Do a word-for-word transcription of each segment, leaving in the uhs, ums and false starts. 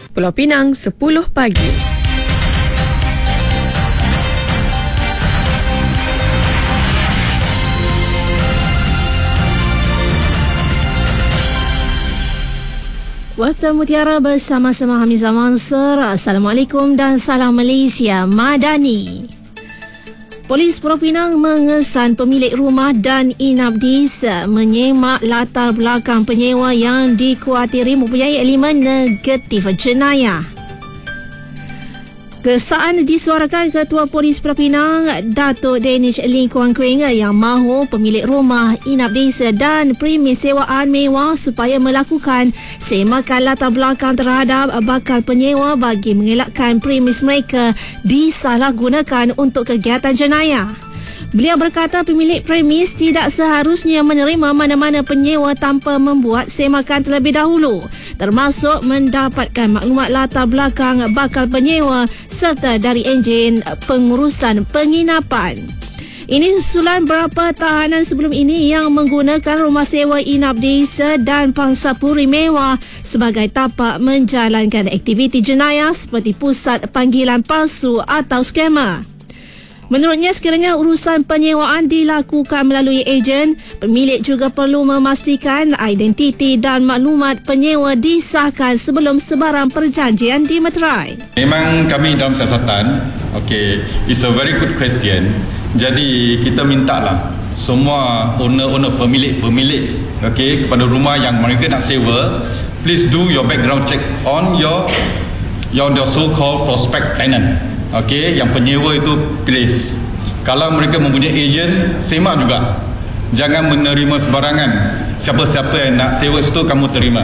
Pulau Pinang, sepuluh pagi. Warta Mutiara bersama-sama Hamizah Mansur. Assalamualaikum dan salam Malaysia Madani. Polis Pulau Pinang mengesan pemilik rumah dan inap desa menyemak latar belakang penyewa yang dikuatiri mempunyai elemen negatif jenayah. Kesaan disuarakan Ketua Polis Pulau Pinang, Datuk Danish Lee Kuan Kuing, yang mahu pemilik rumah, inap desa dan premis sewaan mewah supaya melakukan semakan latar belakang terhadap bakal penyewa bagi mengelakkan premis mereka disalahgunakan untuk kegiatan jenayah. Beliau berkata pemilik premis tidak seharusnya menerima mana-mana penyewa tanpa membuat semakan terlebih dahulu, termasuk mendapatkan maklumat latar belakang bakal penyewa serta dari enjin pengurusan penginapan. Ini susulan beberapa tahanan sebelum ini yang menggunakan rumah sewa inap desa dan pangsapuri mewah sebagai tapak menjalankan aktiviti jenayah seperti pusat panggilan palsu atau skema. Menurutnya, sekiranya urusan penyewaan dilakukan melalui ejen, pemilik juga perlu memastikan identiti dan maklumat penyewa disahkan sebelum sebarang perjanjian dimeterai. Memang kami dalam siasatan, okay, it's a very good question. Jadi kita mintalah semua owner-owner, pemilik-pemilik, okay, kepada rumah yang mereka nak sewa, please do your background check on your your, your so-called prospect tenant. Okey, yang penyewa itu please. Kalau mereka mempunyai ejen, semak juga. Jangan menerima sebarangan. Siapa-siapa yang nak sewa situ kamu terima.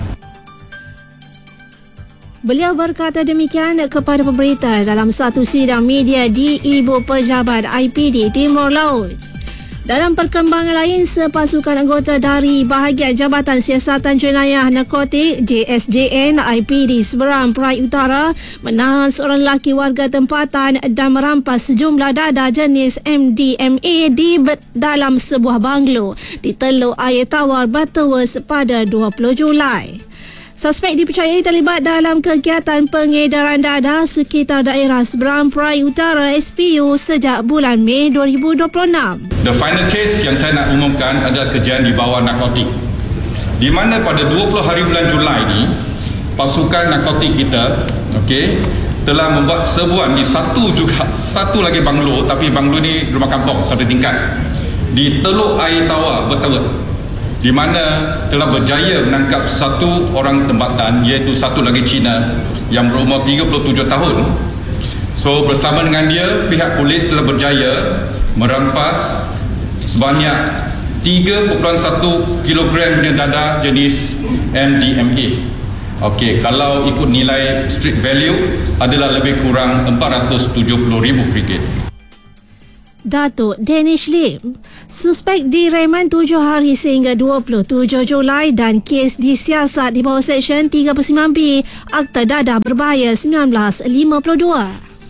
Beliau berkata demikian kepada pemberita dalam satu sidang media di Ibu Pejabat I P D Timur Laut. Dalam perkembangan lain, sepasukan anggota dari Bahagian Jabatan Siasatan Jenayah Narkotik J S J N I P D Seberang Perai Utara menahan seorang lelaki warga tempatan dan merampas sejumlah dadah jenis M D M A di dalam sebuah banglo di Teluk Air Tawar, Butterworth pada dua puluh Julai. Suspek dipercayai terlibat dalam kegiatan pengedaran dadah sekitar daerah Seberang Perai Utara S P U sejak bulan Mei dua ribu dua puluh enam. The final case yang saya nak umumkan adalah kejadian di bawah narkotik, di mana pada dua puluh hari bulan Julai ini pasukan narkotik kita, okay, telah membuat serbuan di satu juga satu lagi banglo, tapi banglo ni rumah kampung satu tingkat di Teluk Air Tawar, Butterworth, di mana telah berjaya menangkap satu orang tempatan, iaitu satu lagi Cina yang berumur tiga puluh tujuh tahun. So bersama dengan dia, pihak polis telah berjaya merampas sebanyak tiga perpuluhan satu kilogram punya dadah jenis M D M A. Okey, kalau ikut nilai street value adalah lebih kurang empat ratus tujuh puluh ribu ringgit. Datuk Danish Lim, suspek direman tujuh hari sehingga dua puluh tujuh Julai dan kes disiasat di bawah Seksyen tiga puluh sembilan B Akta Dadah Berbahaya seribu sembilan ratus lima puluh dua.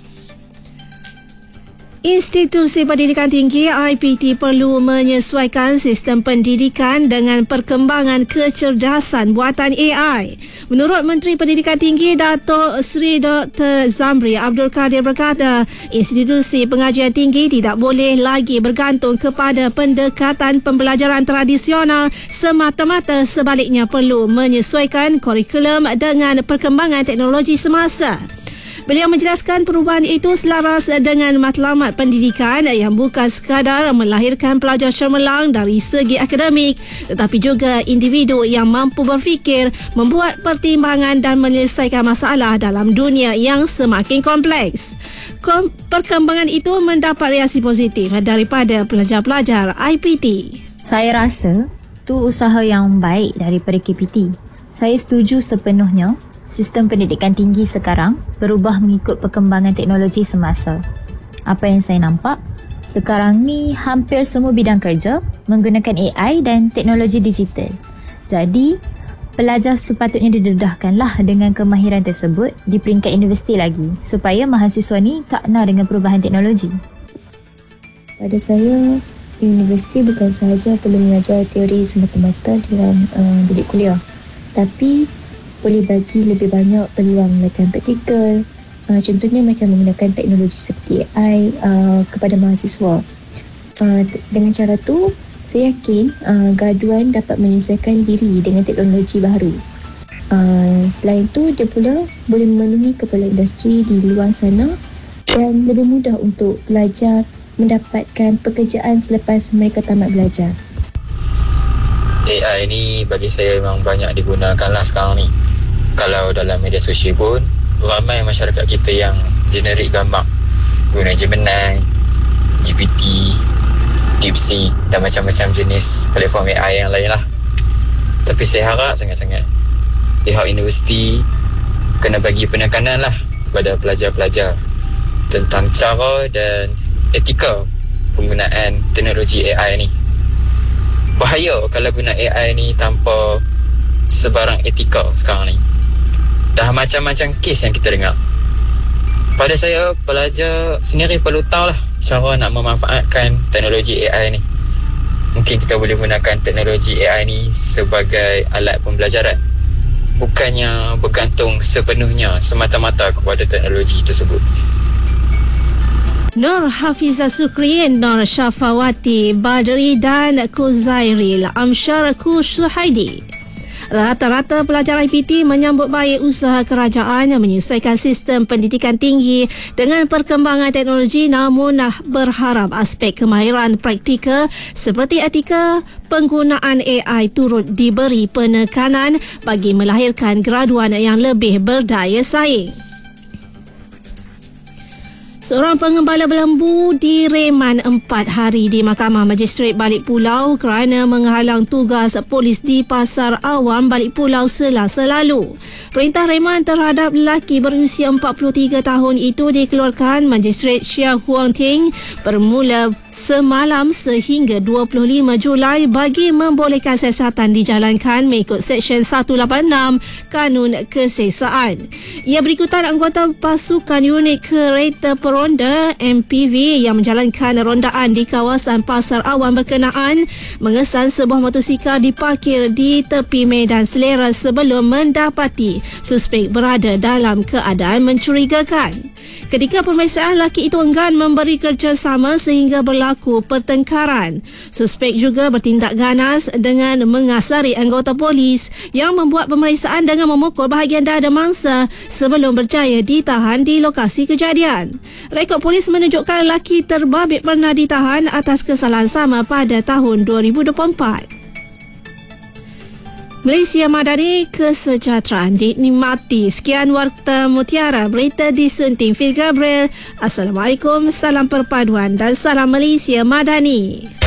Institusi Pendidikan Tinggi I P T perlu menyesuaikan sistem pendidikan dengan perkembangan kecerdasan buatan A I. Menurut Menteri Pendidikan Tinggi Datuk Seri Doktor Zamri Abdul Kadir berkata, institusi pengajian tinggi tidak boleh lagi bergantung kepada pendekatan pembelajaran tradisional semata-mata, sebaliknya perlu menyesuaikan kurikulum dengan perkembangan teknologi semasa. Beliau menjelaskan perubahan itu selaras dengan matlamat pendidikan yang bukan sekadar melahirkan pelajar cemerlang dari segi akademik, tetapi juga individu yang mampu berfikir, membuat pertimbangan dan menyelesaikan masalah dalam dunia yang semakin kompleks. Kom- perkembangan itu mendapat reaksi positif daripada pelajar-pelajar I P T. Saya rasa itu usaha yang baik daripada K P T. Saya setuju sepenuhnya. Sistem pendidikan tinggi sekarang berubah mengikut perkembangan teknologi semasa. Apa yang saya nampak, sekarang ni hampir semua bidang kerja menggunakan A I dan teknologi digital. Jadi, pelajar sepatutnya didedahkanlah dengan kemahiran tersebut di peringkat universiti lagi supaya mahasiswa ni cakna dengan perubahan teknologi. Pada saya, universiti bukan sahaja perlu mengajar teori semata-mata dalam uh, bilik kuliah, tapi boleh bagi lebih banyak peluang latihan praktikal. Uh, contohnya macam menggunakan teknologi seperti A I uh, kepada mahasiswa. Uh, t- dengan cara tu, saya yakin uh, graduan dapat menyesuaikan diri dengan teknologi baru. Uh, selain tu, dia pula boleh memenuhi keperluan industri di luar sana dan lebih mudah untuk pelajar mendapatkan pekerjaan selepas mereka tamat belajar. A I ni bagi saya memang banyak digunakan lah sekarang ni. Kalau dalam media sosial pun, ramai masyarakat kita yang generate gambar guna Gemini, G P T, DeepSeek dan macam-macam jenis platform A I yang lain lah. Tapi saya harap sangat-sangat pihak universiti kena bagi penekanan lah kepada pelajar-pelajar tentang cara dan etika penggunaan teknologi A I ni. Bahaya kalau guna A I ni tanpa sebarang etika sekarang ni. Dah macam-macam kes yang kita dengar. Pada saya, pelajar sendiri perlu tahu lah cara nak memanfaatkan teknologi A I ni. Mungkin kita boleh gunakan teknologi A I ni sebagai alat pembelajaran, bukannya bergantung sepenuhnya semata-mata kepada teknologi tersebut. Nur Hafizah Sukri, Nur Syafawati Badri dan Kuzairil Amsyar Kusuhaidi. Rata-rata pelajar I P T menyambut baik usaha kerajaan yang menyesuaikan sistem pendidikan tinggi dengan perkembangan teknologi, namun berharap aspek kemahiran praktikal seperti etika penggunaan A I turut diberi penekanan bagi melahirkan graduan yang lebih berdaya saing. Seorang pengembala belembu direman empat hari di Mahkamah Magistrate Balik Pulau kerana menghalang tugas polis di Pasar Awam Balik Pulau Selasa lalu. Perintah reman terhadap lelaki berusia empat puluh tiga tahun itu dikeluarkan Magistrate Syah Huang Ting bermula semalam sehingga dua puluh lima Julai bagi membolehkan siasatan dijalankan mengikut Seksyen seratus lapan puluh enam Kanun Keseksaan. Ia berikutan anggota pasukan unit kereta peronda M P V yang menjalankan rondaan di kawasan Pasar Awam berkenaan mengesan sebuah motosikal diparkir di tepi medan selera sebelum mendapati suspek berada dalam keadaan mencurigakan. Ketika pemeriksaan, lelaki itu enggan memberi kerjasama sehingga berlaku pertengkaran. Suspek juga bertindak ganas dengan mengasari anggota polis yang membuat pemeriksaan dengan memukul bahagian dada mangsa sebelum berjaya ditahan di lokasi kejadian. Rekod polis menunjukkan lelaki terbabit pernah ditahan atas kesalahan sama pada tahun dua ribu dua puluh empat. Malaysia Madani, kesejahteraan dinikmati. Sekian Warta Mutiara, berita disunting Fil Gabriel. Assalamualaikum, salam perpaduan dan salam Malaysia Madani.